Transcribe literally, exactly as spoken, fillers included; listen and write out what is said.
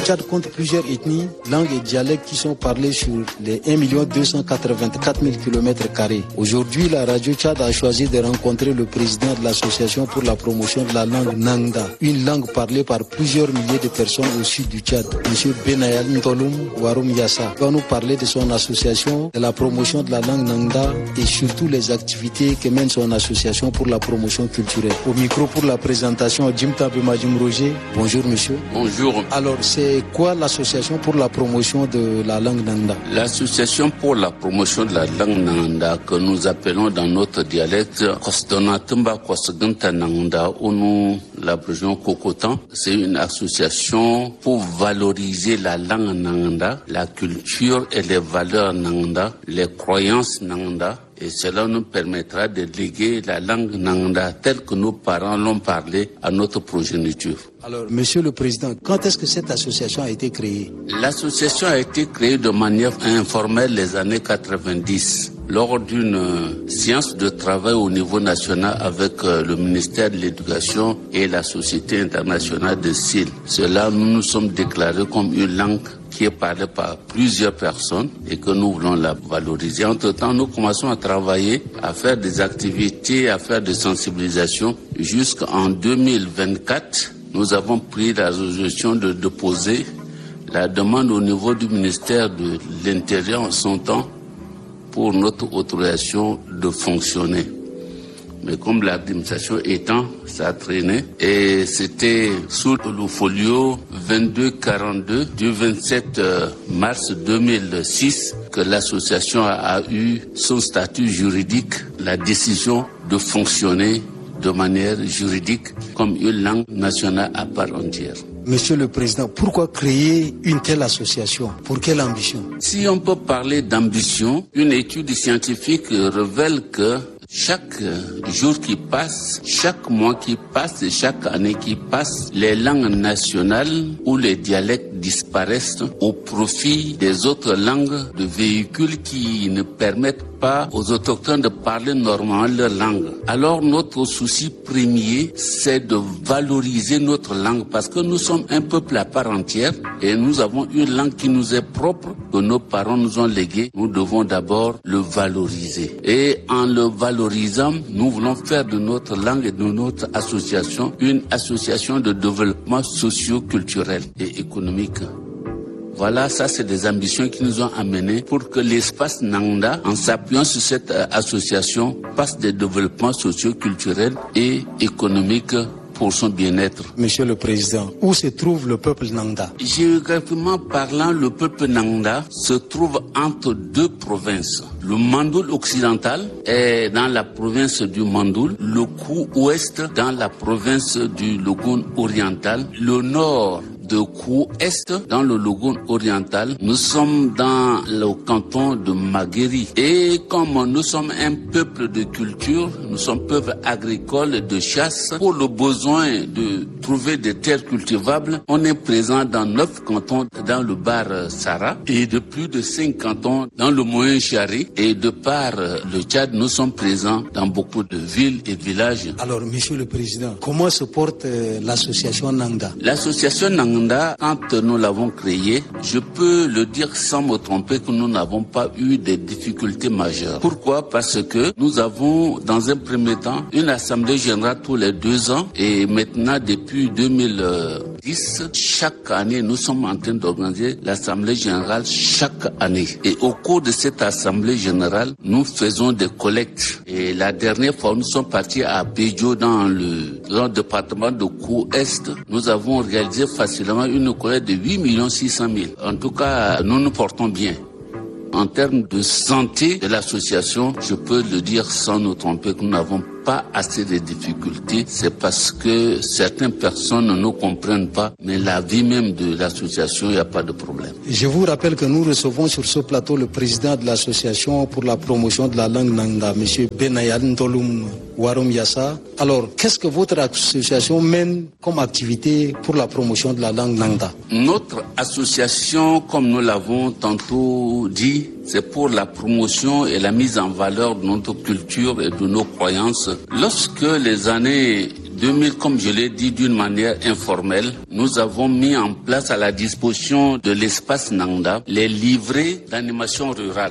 Tchad compte plusieurs ethnies, langues et dialectes qui sont parlés sur les un million deux cent quatre-vingt-quatre mille kilomètres carrés. Aujourd'hui, la radio Tchad a choisi de rencontrer le président de l'association pour la promotion de la langue Nangda, une langue parlée par plusieurs milliers de personnes au sud du Tchad. M. Benayal Ntoloum Waroum Yassa va nous parler de son association, de la promotion de la langue Nangda et surtout les activités que mène son association pour la promotion culturelle. Au micro pour la présentation, Jim Tabe Majim Roger. Bonjour monsieur. Bonjour. Alors c'est quoi l'association pour la promotion de la langue Nangda? L'association pour la promotion de la langue Nangda, que nous appelons dans notre dialecte Kostonatumba Kosganta Nangda ou nous l'abrévions Kokotan, c'est une association pour valoriser la langue Nangda, la culture et les valeurs Nangda, les croyances Nangda. Et cela nous permettra de léguer la langue Nangda telle que nos parents l'ont parlé à notre progéniture. Alors, Monsieur le Président, quand est-ce que cette association a été créée? L'association a été créée de manière informelle les années quatre-vingt-dix. Lors d'une séance de travail au niveau national avec le ministère de l'Éducation et la Société internationale de S I L. Cela, nous nous sommes déclarés comme une langue qui est parlée par plusieurs personnes et que nous voulons la valoriser. Entre-temps, nous commençons à travailler, à faire des activités, à faire des sensibilisations. Jusqu'en deux mille vingt-quatre, nous avons pris la résolution de déposer la demande au niveau du ministère de l'Intérieur en son temps pour notre autorisation de fonctionner. Mais comme l'administration étant, ça a traîné. Et c'était sous le folio vingt-deux quarante-deux du vingt-sept mars deux mille six que l'association a eu son statut juridique, la décision de fonctionner de manière juridique comme une langue nationale à part entière. Monsieur le Président, pourquoi créer une telle association? Pour quelle ambition? Si on peut parler d'ambition, une étude scientifique révèle que chaque jour qui passe, chaque mois qui passe et chaque année qui passe, les langues nationales ou les dialectes disparaissent au profit des autres langues de véhicules qui ne permettent pas aux autochtones de parler normalement leur langue. Alors notre souci premier, c'est de valoriser notre langue parce que nous sommes un peuple à part entière et nous avons une langue qui nous est propre, que nos parents nous ont léguée. Nous devons d'abord le valoriser. Et en le valorisant, nous voulons faire de notre langue et de notre association une association de développement socio-culturel et économique. Voilà, ça c'est des ambitions qui nous ont amenés pour que l'espace Nangda, en s'appuyant sur cette euh, association, passe des développements socio-culturels et économiques pour son bien-être. Monsieur le Président, où se trouve le peuple Nangda? Géographiquement parlant, le peuple Nangda se trouve entre deux provinces. Le Mandoul occidental est dans la province du Mandoul, le Kou ouest dans la province du Logone oriental, le nord de Kou Est dans le Logone oriental. Nous sommes dans le canton de Maguéry. Et comme nous sommes un peuple de culture, nous sommes peuple agricole et de chasse, pour le besoin de trouver des terres cultivables, on est présent dans neuf cantons dans le Bar Sara et de plus de cinq cantons dans le Moyen Chari. Et de par le Tchad, nous sommes présents dans beaucoup de villes et villages. Alors, Monsieur le Président, comment se porte euh, l'association Nangda? L'association Nangda, quand nous l'avons créée, je peux le dire sans me tromper que nous n'avons pas eu des difficultés majeures. Pourquoi? Parce que nous avons, dans un premier temps, une assemblée générale tous les deux ans et maintenant, depuis deux mille dix, chaque année, nous sommes en train d'organiser l'assemblée générale chaque année. Et au cours de cette assemblée générale, nous faisons des collectes. Et la dernière fois, nous sommes partis à Bédio dans le, dans le département de Kou-Est. Nous avons réalisé facilement une collecte de huit millions six cent mille. En tout cas, nous nous portons bien. En termes de santé de l'association, je peux le dire sans nous tromper que nous n'avons pas assez de difficultés. C'est parce que certaines personnes ne nous comprennent pas, mais la vie même de l'association, il n'y a pas de problème. Je vous rappelle que nous recevons sur ce plateau le président de l'association pour la promotion de la langue Nangda, M. Benayal Ntoloum Waroum Yassa. Alors, qu'est-ce que votre association mène comme activité pour la promotion de la langue Nangda? Notre association, comme nous l'avons tantôt dit, c'est pour la promotion et la mise en valeur de notre culture et de nos croyances. Lorsque les années deux mille, comme je l'ai dit d'une manière informelle, nous avons mis en place à la disposition de l'espace Nangda les livrets d'animation rurale.